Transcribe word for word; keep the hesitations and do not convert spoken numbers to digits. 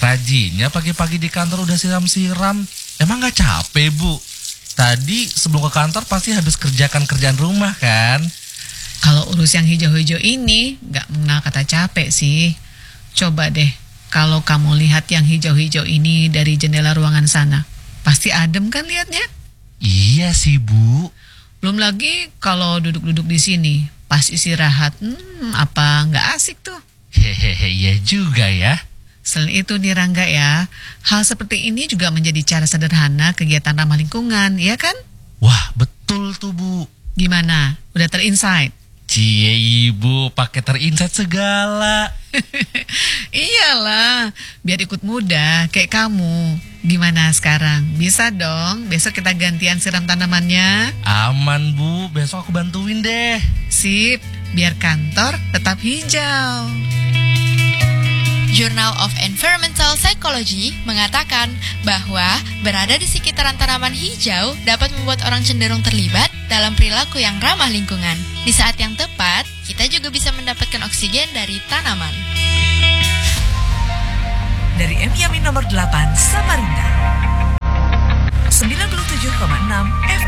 Rajinnya pagi-pagi di kantor udah siram-siram. Emang gak capek, Bu? Tadi sebelum ke kantor pasti habis kerjakan kerjaan rumah kan? Kalau urus yang hijau-hijau ini gak mengenal kata capek sih. Coba deh, kalau kamu lihat yang hijau-hijau ini dari jendela ruangan sana, pasti adem kan lihatnya? Iya sih, Bu. Belum lagi kalau duduk-duduk di sini, pas istirahat, hmm, apa nggak asik tuh? Hehehe, iya juga ya. Selain itu nih Rangga ya, hal seperti ini juga menjadi cara sederhana kegiatan ramah lingkungan, ya kan? Wah, betul tuh, Bu. Gimana? Udah terinsight? Cie, Ibu pakai terinsight segala. Iyalah, biar ikut mudah kayak kamu. Gimana sekarang? Bisa dong, besok kita gantian siram tanamannya. Aman, Bu. Besok aku bantuin deh. Sip, biar kantor tetap hijau. Journal of Environmental Psychology mengatakan bahwa berada di sekitaran tanaman hijau dapat membuat orang cenderung terlibat dalam perilaku yang ramah lingkungan. Di saat yang tepat, kita juga bisa mendapatkan oksigen dari tanaman. Dari M Yamin nomor delapan, Samarinda. sembilan puluh tujuh koma enam F